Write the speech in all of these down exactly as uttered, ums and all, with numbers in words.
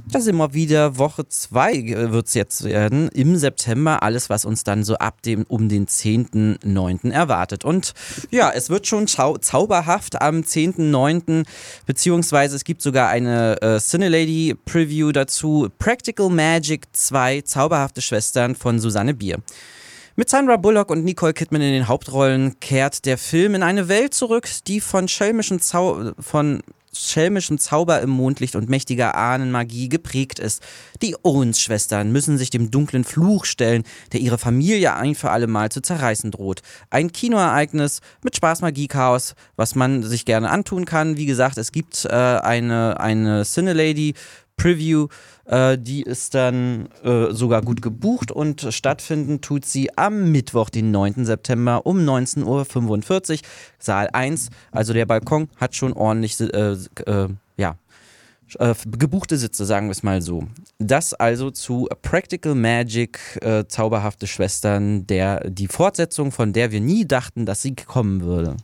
Da sind wir wieder, Woche zwei wird es jetzt werden, im September, alles was uns dann so ab dem um den zehnten neunten erwartet. Und ja, es wird schon zau- zauberhaft am zehnten neunten, beziehungsweise es gibt sogar eine äh, Cinelady Preview dazu, Practical Magic zwei, Zauberhafte Schwestern von Susanne Bier. Mit Sandra Bullock und Nicole Kidman in den Hauptrollen kehrt der Film in eine Welt zurück, die von schelmischen Zau- von schelmischem Zauber im Mondlicht und mächtiger Ahnenmagie geprägt ist. Die Owens-Schwestern müssen sich dem dunklen Fluch stellen, der ihre Familie ein für alle Mal zu zerreißen droht. Ein Kinoereignis mit Spaß, Magie, Chaos, was man sich gerne antun kann. Wie gesagt, es gibt äh, eine, eine Cinelady Preview, äh, die ist dann äh, sogar gut gebucht und stattfinden tut sie am Mittwoch, den neunten September um neunzehn Uhr fünfundvierzig, Saal eins, also der Balkon hat schon ordentlich äh, äh, ja, äh, gebuchte Sitze, sagen wir es mal so. Das also zu Practical Magic, äh, Zauberhafte Schwestern, der, die Fortsetzung, von der wir nie dachten, dass sie kommen würde.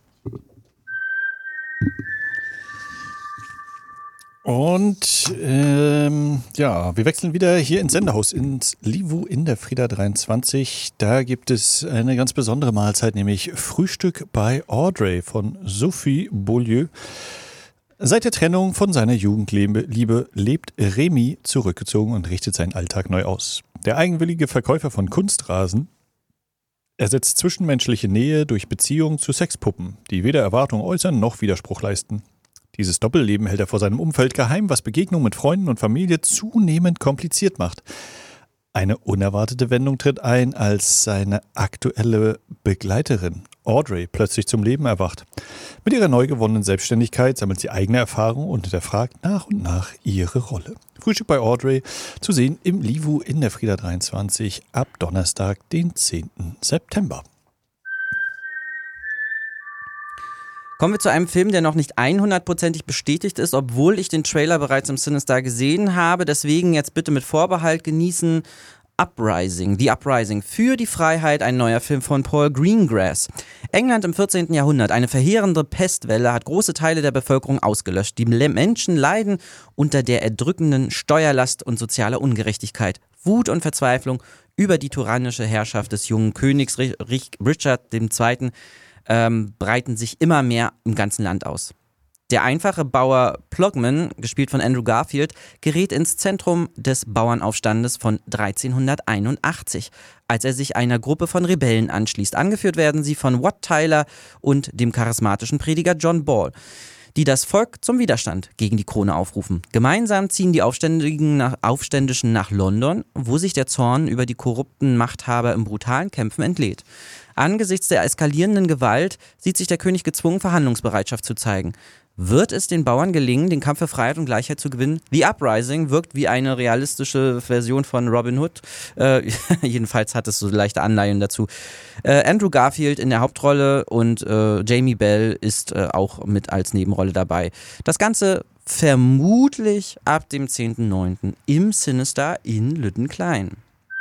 Und ähm, ja, wir wechseln wieder hier ins Sendehaus, ins Livu in der Frieda dreiundzwanzig. Da gibt es eine ganz besondere Mahlzeit, nämlich Frühstück bei Audrey von Sophie Beaulieu. Seit der Trennung von seiner Jugendliebe lebt Remy zurückgezogen und richtet seinen Alltag neu aus. Der eigenwillige Verkäufer von Kunstrasen ersetzt zwischenmenschliche Nähe durch Beziehungen zu Sexpuppen, die weder Erwartung äußern noch Widerspruch leisten. Dieses Doppelleben hält er vor seinem Umfeld geheim, was Begegnungen mit Freunden und Familie zunehmend kompliziert macht. Eine unerwartete Wendung tritt ein, als seine aktuelle Begleiterin Audrey plötzlich zum Leben erwacht. Mit ihrer neu gewonnenen Selbstständigkeit sammelt sie eigene Erfahrungen und hinterfragt nach und nach ihre Rolle. Frühstück bei Audrey zu sehen im Livu in der Frieda dreiundzwanzig ab Donnerstag, den zehnten September. Kommen wir zu einem Film, der noch nicht hundertprozentig bestätigt ist, obwohl ich den Trailer bereits im Cinestar gesehen habe. Deswegen jetzt bitte mit Vorbehalt genießen. Uprising, The Uprising, für die Freiheit, ein neuer Film von Paul Greengrass. England im vierzehnten Jahrhundert, eine verheerende Pestwelle hat große Teile der Bevölkerung ausgelöscht. Die Menschen leiden unter der erdrückenden Steuerlast und sozialer Ungerechtigkeit. Wut und Verzweiflung über die tyrannische Herrschaft des jungen Königs Richard der Zweite. Ähm, breiten sich immer mehr im ganzen Land aus. Der einfache Bauer Plogman, gespielt von Andrew Garfield, gerät ins Zentrum des Bauernaufstandes von dreizehnhunderteinundachtzig, als er sich einer Gruppe von Rebellen anschließt. Angeführt werden sie von Wat Tyler und dem charismatischen Prediger John Ball, die das Volk zum Widerstand gegen die Krone aufrufen. Gemeinsam ziehen die Aufständigen nach, Aufständischen nach London, wo sich der Zorn über die korrupten Machthaber im brutalen Kämpfen entlädt. Angesichts der eskalierenden Gewalt sieht sich der König gezwungen, Verhandlungsbereitschaft zu zeigen. Wird es den Bauern gelingen, den Kampf für Freiheit und Gleichheit zu gewinnen? The Uprising wirkt wie eine realistische Version von Robin Hood. Äh, jedenfalls hat es so leichte Anleihen dazu. Äh, Andrew Garfield in der Hauptrolle und äh, Jamie Bell ist äh, auch mit als Nebenrolle dabei. Das Ganze vermutlich ab dem zehnten neunten im Cinestar in Lüttenklein.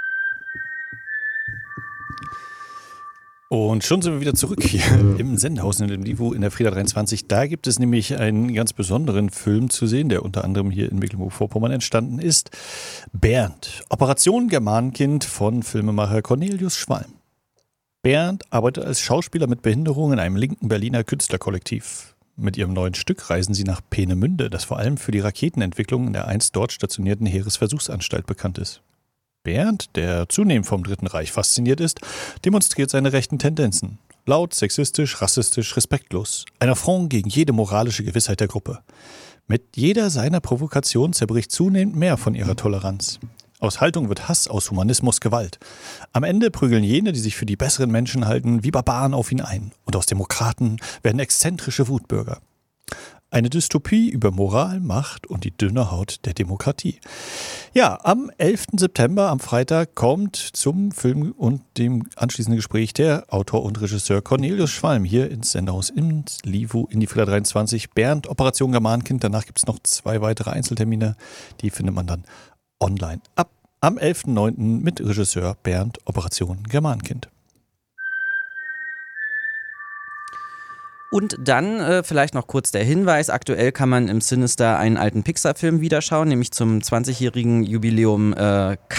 Und schon sind wir wieder zurück hier im Sendehaus in dem Livu in der Frieda dreiundzwanzig. Da gibt es nämlich einen ganz besonderen Film zu sehen, der unter anderem hier in Mecklenburg-Vorpommern entstanden ist. Bernd, Operation Germanenkind von Filmemacher Cornelius Schwalm. Bernd arbeitet als Schauspieler mit Behinderung in einem linken Berliner Künstlerkollektiv. Mit ihrem neuen Stück reisen sie nach Peenemünde, das vor allem für die Raketenentwicklung in der einst dort stationierten Heeresversuchsanstalt bekannt ist. Bernd, der zunehmend vom Dritten Reich fasziniert ist, demonstriert seine rechten Tendenzen. Laut, sexistisch, rassistisch, respektlos. Ein Affront gegen jede moralische Gewissheit der Gruppe. Mit jeder seiner Provokationen zerbricht zunehmend mehr von ihrer Toleranz. Aus Haltung wird Hass, aus Humanismus Gewalt. Am Ende prügeln jene, die sich für die besseren Menschen halten, wie Barbaren auf ihn ein. Und aus Demokraten werden exzentrische Wutbürger. Eine Dystopie über Moral, Macht und die dünne Haut der Demokratie. Ja, am elften September, am Freitag, kommt zum Film und dem anschließenden Gespräch der Autor und Regisseur Cornelius Schwalm hier ins Sendehaus ins Livu in die Frieda dreiundzwanzig. Bernd, Operation Germanenkind. Danach gibt es noch zwei weitere Einzeltermine. Die findet man dann online ab am elften neunten mit Regisseur Bernd, Operation Germanenkind. Und dann äh, vielleicht noch kurz der Hinweis, aktuell kann man im Sinister einen alten Pixar-Film wiederschauen, nämlich zum zwanzigjährigen Jubiläum äh,